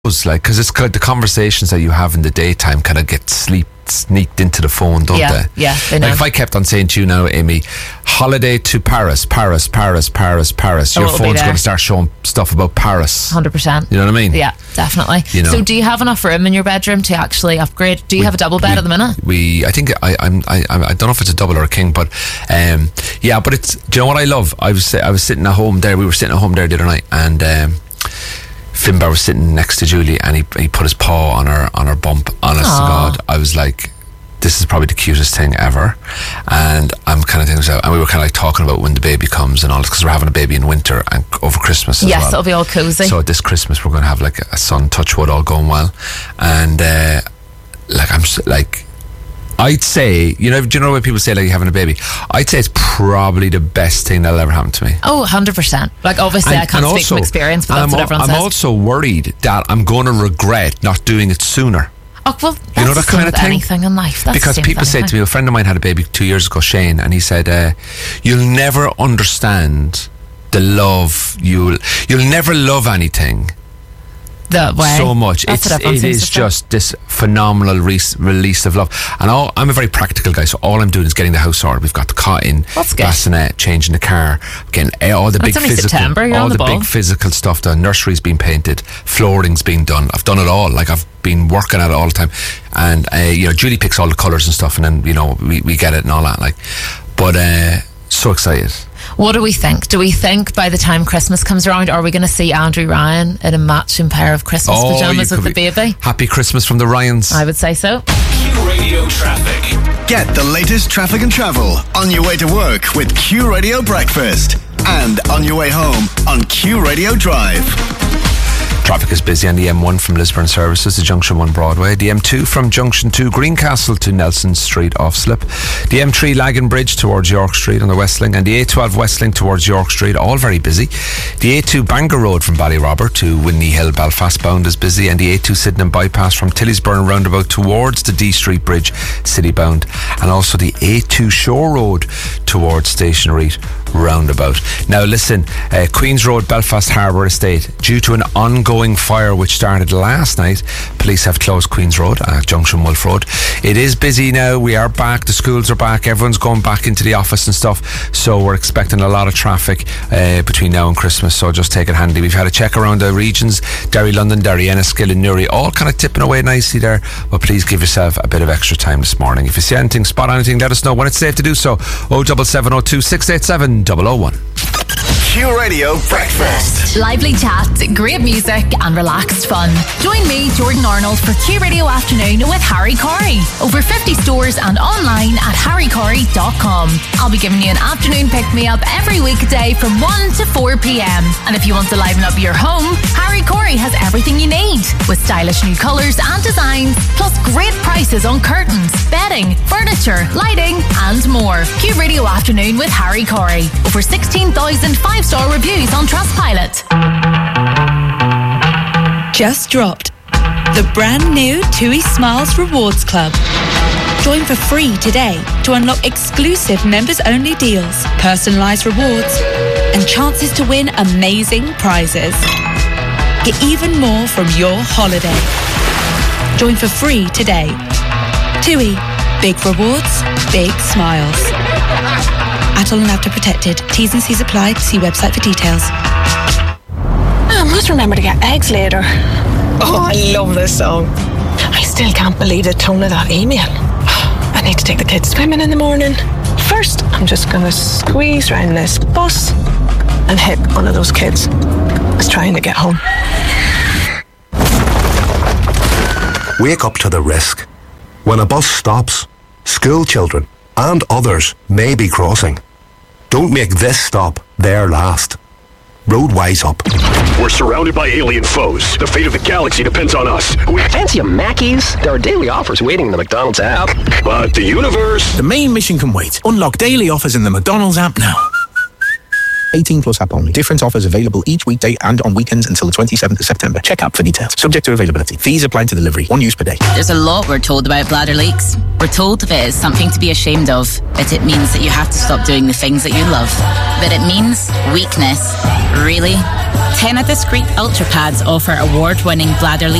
like, because it's the conversations that you have in the daytime kind of get sneaked into the phone, don't they? Yeah, they know. Like if I kept on saying to you now, Amy, holiday to Paris, your phone's going to start showing stuff about Paris. 100%. You know what I mean? Yeah, definitely. You know? So do you have enough room in your bedroom to actually upgrade? Do you have a double bed at the minute? I think I don't know if it's a double or a king, but yeah, but it's, do you know what I love? I was sitting at home there, we were sitting at home there the other night, and Finbar was sitting next to Julie, and he put his paw on her bump. Honest to God, I was like, this is probably the cutest thing ever. And I'm kind of thinking, and we were kind of like talking about when the baby comes and all this, because we're having a baby in winter and over Christmas as well. Yes, it'll be all cozy. So this Christmas we're going to have like a son, touch wood, all going well. And like I'm like, I'd say, do you know when people say like having a baby? I'd say it's probably the best thing that'll ever happen to me. Oh, 100%. Like obviously I can't speak from experience, but that's what everyone says. I'm also worried that I'm going to regret not doing it sooner. Oh, well, that's that kind of thing? Anything in life. That's because people say to me, a friend of mine had a baby 2 years ago, Shane, and he said, you'll never understand the love, you'll never love anything so much. It is just this phenomenal release of love. And I'm a very practical guy, so all I'm doing is getting the house ordered. We've got the cot in, bassinet, changing the car, getting all the big big physical stuff done. Nursery's been painted, flooring's been done. I've done it all. Like I've been working at it all the time. And Julie picks all the colours and stuff, and then we get it and all that. Like, but so excited. What do we think? Do we think by the time Christmas comes around, are we going to see Andrew Ryan in a matching pair of Christmas pyjamas with the baby? Happy Christmas from the Ryans. I would say so. Q Radio Traffic. Get the latest traffic and travel on your way to work with Q Radio Breakfast, and on your way home on Q Radio Drive. Traffic is busy on the M1 from Lisburn Services to Junction 1 Broadway, the M2 from Junction 2 Greencastle to Nelson Street off slip, the M3 Lagan Bridge towards York Street on the Westlink, and the A12 Westlink towards York Street, all very busy. The A2 Bangor Road from Ballyrobber to Whitney Hill Belfast bound is busy, and the A2 Sydenham Bypass from Tillisburn roundabout towards the D Street Bridge city bound, and also the A2 Shore Road towards Station Reet roundabout. Now listen, Queen's Road Belfast Harbour Estate, due to an ongoing fire which started last night, police have closed Queen's Road, Junction Wolf Road. It is busy now, we are back, the schools are back, everyone's going back into the office and stuff, so we're expecting a lot of traffic between now and Christmas, so just take it handy. We've had a check around the regions, Derry London, Derry Enniskillen, Newry, all kind of tipping away nicely there, but please give yourself a bit of extra time this morning. If you see anything, spot anything, let us know when it's safe to do so. 07702 687 001. Q Radio Breakfast. Lively chat, great music and relaxed fun. Join me, Jordan Arnold, for Q Radio Afternoon with Harry Corey. Over 50 stores and online at harrycorey.com. I'll be giving you an afternoon pick-me-up every weekday from 1 to 4 p.m. And if you want to liven up your home, Harry Corey has everything you need, with stylish new colours and designs, plus great prices on curtains, bedding, furniture, lighting and more. Q Radio Afternoon with Harry Corey. Over 16,000 5-star reviews on Trustpilot. Just dropped the brand new TUI Smiles Rewards Club. Join for free today to unlock exclusive members-only deals, personalised rewards, and chances to win amazing prizes. Get even more from your holiday. Join for free today. TUI. Big rewards, big smiles. Adult and after protected. T's and C's apply. See website for details. I must remember to get eggs later. Oh, I love this song. I still can't believe the tone of that email. I need to take the kids swimming in the morning. First, I'm just going to squeeze around this bus and hit one of those kids that's trying to get home. Wake up to the risk. When a bus stops, school children and others may be crossing. Don't make this stop their last. Road wise up. We're surrounded by alien foes. The fate of the galaxy depends on us. We fancy a Mackey's? There are daily offers waiting in the McDonald's app. But the universe... The main mission can wait. Unlock daily offers in the McDonald's app now. 18 plus app only. Different offers available each weekday and on weekends until the 27th of September. Check app for details. Subject to availability. Fees apply to delivery. 1 use per day. There's a lot we're told about bladder leaks. We're told if it is something to be ashamed of, that it means that you have to stop doing the things that you love. But it means weakness. Really? Tena Discreet Ultra Pads offer award-winning bladder leak